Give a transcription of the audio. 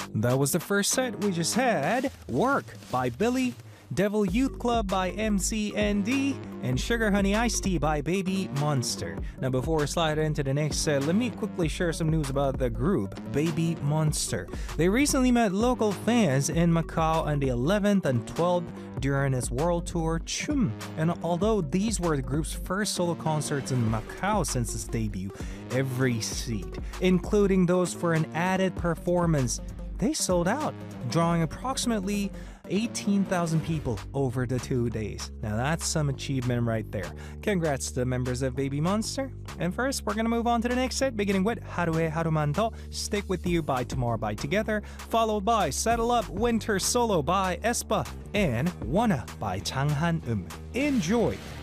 That was the first set. We just had Work by Billy, Devil Youth Club by MCND, and Sugar Honey Iced Tea by Baby Monster. Now, before we slide into the next set, let me quickly share some news about the group Baby Monster. They recently met local fans in Macau on the 11th and 12th during its world tour Chum. And although these were the group's first solo concerts in Macau since its debut, every seat, including those for an added performance, they sold out, drawing approximately 18,000 people over the 2 days. Now that's some achievement right there. Congrats to the members of Baby Monster. And first, we're gonna move on to the next set, beginning with Haruhe Harumanto, Stick With You by Tomorrow by Together, followed by Settle Up Winter Solo by aespa, and Wanna by Changhan Enjoy!